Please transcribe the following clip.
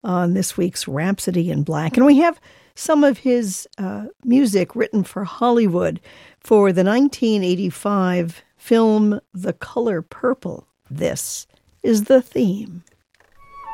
on this week's Rhapsody in Black. And we have some of his music written for Hollywood for the 1985 film The Color Purple. This is the theme.